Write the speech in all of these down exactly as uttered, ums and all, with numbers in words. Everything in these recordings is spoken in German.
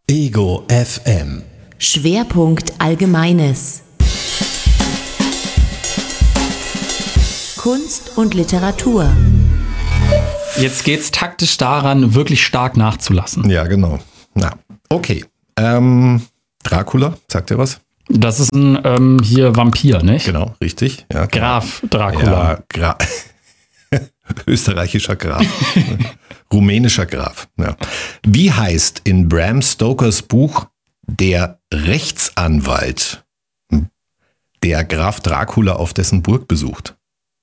Ego F M. Schwerpunkt Allgemeines. Kunst und Literatur. Jetzt geht's taktisch daran, wirklich stark nachzulassen. Ja, genau. Na, okay. Ähm, Dracula, sagt ihr was? Das ist ein ähm, hier Vampir, nicht? Genau, richtig. Ja, Graf Dracula. Ja, Gra- österreichischer Graf. Rumänischer Graf. Ja. Wie heißt in Bram Stokers Buch der Rechtsanwalt, der Graf Dracula auf dessen Burg besucht?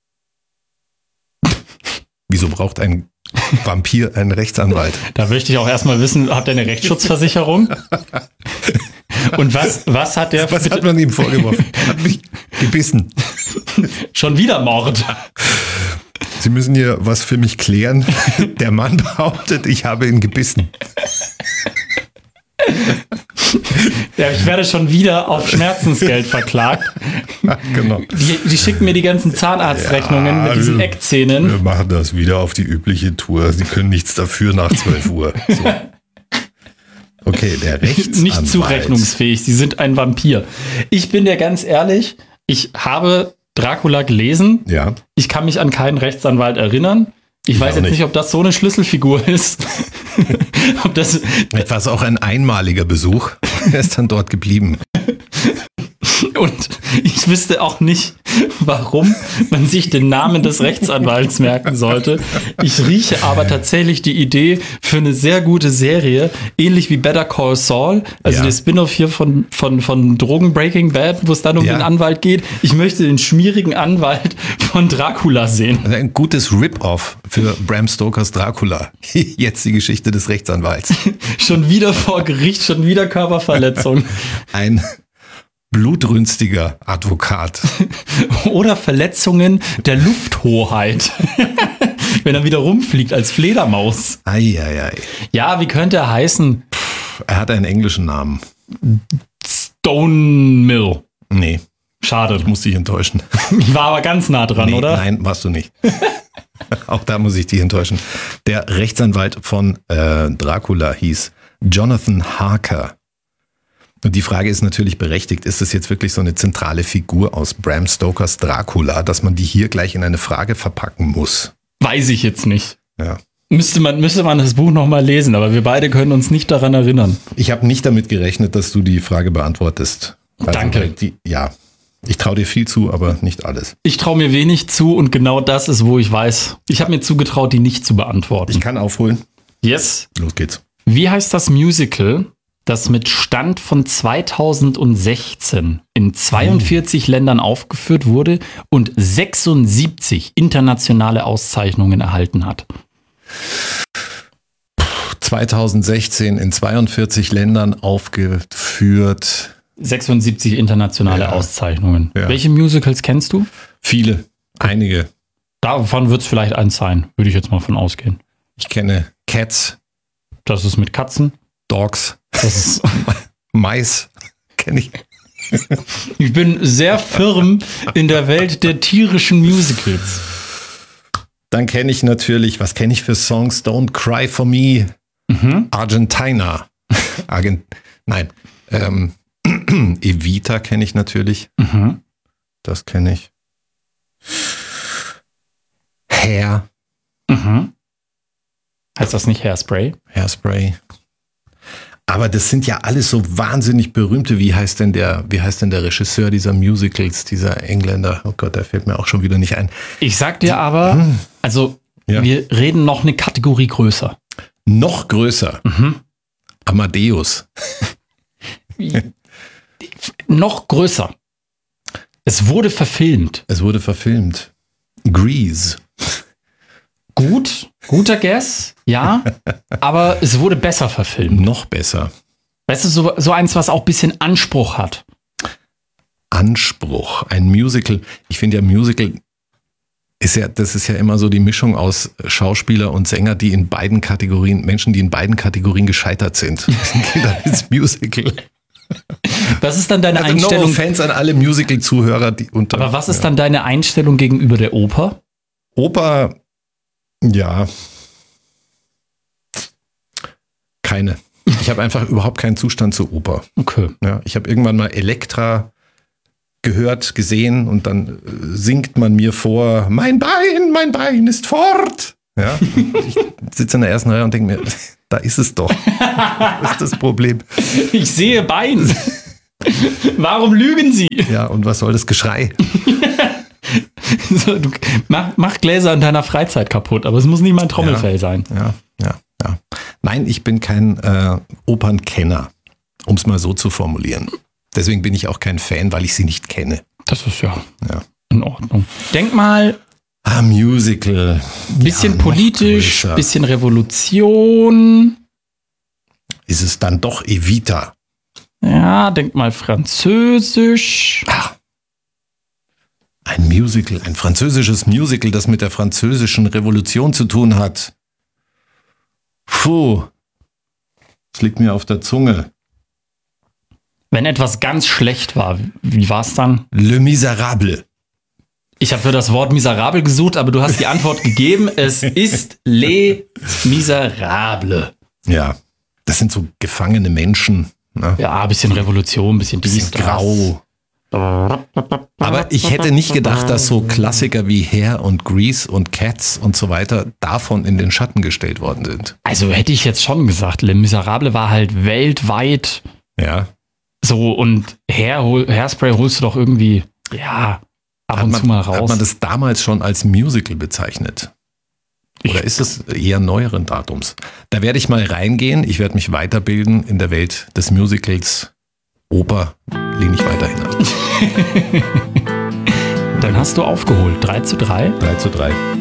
Wieso braucht ein Vampir einen Rechtsanwalt? Da möchte ich auch erstmal wissen, habt ihr eine Rechtsschutzversicherung? Und was, was hat der... Was hat man ihm vorgeworfen? Hat mich gebissen. Schon wieder Mord. Sie müssen hier was für mich klären. Der Mann behauptet, ich habe ihn gebissen. Ja, ich werde schon wieder auf Schmerzensgeld verklagt. Ja, genau. Die, die schicken mir die ganzen Zahnarztrechnungen Ja, mit diesen wir- Eckzähnen. Wir machen das wieder auf die übliche Tour. Sie können nichts dafür nach zwölf Uhr. So. Okay, der Rechtsanwalt. Nicht zurechnungsfähig, sie sind ein Vampir. Ich bin dir ganz ehrlich, ich habe Dracula gelesen. Ja, Ich kann mich an keinen Rechtsanwalt erinnern. Ich weiß auch jetzt nicht. nicht, ob das so eine Schlüsselfigur ist. Ob das etwas auch ein einmaliger Besuch. Er ist dann dort geblieben. und ich wüsste auch nicht, warum man sich den Namen des Rechtsanwalts merken sollte. Ich rieche aber tatsächlich die Idee für eine sehr gute Serie, ähnlich wie Better Call Saul, also Ja. der Spin-off hier von, von, von Drogen Breaking Bad, wo es dann um Ja. den Anwalt geht. Ich möchte den schmierigen Anwalt von Dracula sehen. Also ein gutes Rip-Off für Bram Stokers Dracula. Jetzt die Geschichte des Rechtsanwalts. Schon wieder vor Gericht, schon wieder Körperverletzung. Ein blutrünstiger Advokat. Oder Verletzungen der Lufthoheit. Wenn er wieder rumfliegt als Fledermaus. Eieiei. Ja, wie könnte er heißen? Er hat einen englischen Namen. Stone Mill. Nee, Schade. ich muss dich enttäuschen. Ich war aber ganz nah dran, Nee, oder? Nein, warst du nicht. Auch da muss ich dich enttäuschen. Der Rechtsanwalt von äh, Dracula hieß Jonathan Harker. Und die Frage ist natürlich berechtigt, ist es jetzt wirklich so eine zentrale Figur aus Bram Stokers Dracula, dass man die hier gleich in eine Frage verpacken muss? Weiß ich jetzt nicht. Ja. Müsste man, müsste man das Buch nochmal lesen, aber wir beide können uns nicht daran erinnern. Ich habe nicht damit gerechnet, dass du die Frage beantwortest. Also, Danke. weil Die, ja, ich traue dir viel zu, aber nicht alles. Ich traue mir wenig zu und genau das ist, wo ich weiß. Ich habe mir zugetraut, die nicht zu beantworten. Ich kann aufholen. Yes. Los geht's. Wie heißt das Musical, das mit Stand von zweitausendsechzehn in zweiundvierzig Ländern aufgeführt wurde und sechsundsiebzig internationale Auszeichnungen erhalten hat? zweitausendsechzehn in zweiundvierzig Ländern aufgeführt. sechsundsiebzig internationale Ja. Auszeichnungen. Ja. Welche Musicals kennst du? Viele, einige. Davon wird es vielleicht eins sein, würde ich jetzt mal von ausgehen. Ich kenne Cats, Das ist mit Katzen. Dogs, Das ist, Mais, kenne ich. ich bin sehr firm in der Welt der tierischen Musicals. Dann kenne ich natürlich, was kenne ich für Songs? Don't Cry For Me, Mhm. Argentina. Argent Nein, ähm, Evita kenne ich natürlich. Mhm. Das kenne ich. Hair, Mhm. Heißt das nicht Hairspray? Hairspray. Aber das sind ja alles so wahnsinnig berühmte. Wie heißt denn der, wie heißt denn der Regisseur dieser Musicals, dieser Engländer? Oh Gott, der fällt mir auch schon wieder nicht ein. Ich sag dir aber, also Ja. wir reden noch eine Kategorie größer. Noch größer. Mhm. Amadeus. Noch größer. Es wurde verfilmt. Es wurde verfilmt. Grease. Gut, guter Guess, ja, aber es wurde besser verfilmt. Noch besser. Weißt du, so, so eins, was auch ein bisschen Anspruch hat. Anspruch. Ein Musical. Ich finde ja Musical ist ja, das ist ja immer so die Mischung aus Schauspieler und Sänger, die in beiden Kategorien, Menschen, die in beiden Kategorien gescheitert sind. Das ist Musical. Was ist dann deine Also no Einstellung? offense an alle Musical-Zuhörer, die unter. Aber was ist dann deine Einstellung gegenüber der Oper? Oper, ja. Keine. Ich habe einfach überhaupt keinen Zustand zur Oper. Okay. Ja, ich habe irgendwann mal Elektra gehört, gesehen und dann äh, singt man mir vor, mein Bein, mein Bein ist fort. Ja, ich sitze in der ersten Reihe und denke mir, da ist es doch. Das ist das Problem. Ich sehe Bein. Warum lügen Sie? Ja, und was soll das Geschrei? So, du, mach, mach Gläser in deiner Freizeit kaputt, aber es muss nicht mal ein Trommelfell ja, sein. Ja, ja, ja. Nein, ich bin kein äh, Opernkenner, um es mal so zu formulieren. Deswegen bin ich auch kein Fan, weil ich sie nicht kenne. Das ist ja, ja. in Ordnung. Denk mal, ah, Musical. Bisschen ja, politisch, größer. Bisschen Revolution. Ist es dann doch Evita? Ja, denk mal französisch. Ach. Ein Musical, ein französisches Musical, das mit der französischen Revolution zu tun hat. Puh, das liegt mir auf der Zunge. Wenn etwas ganz schlecht war, wie war es dann? Le Miserable. Ich habe für das Wort miserabel gesucht, aber du hast die Antwort gegeben. Es ist Les Miserables. Ja, das sind so gefangene Menschen. Ne? Ja, ein bisschen Revolution, ein bisschen dies, Bisschen grau. Aber ich hätte nicht gedacht, dass so Klassiker wie Hair und Grease und Cats und so weiter davon in den Schatten gestellt worden sind. Also hätte ich jetzt schon gesagt, Les Miserables war halt weltweit Ja. so und Hair, Hairspray holst du doch irgendwie, ja, ab Hat und man, zu mal raus. hat man das damals schon als Musical bezeichnet? Oder ist es eher neueren Datums? Da werde ich mal reingehen. Ich werde mich weiterbilden in der Welt des Musicals. Oper lehne ich weiterhin ab. Dann hast du aufgeholt. drei zu drei. drei zu drei.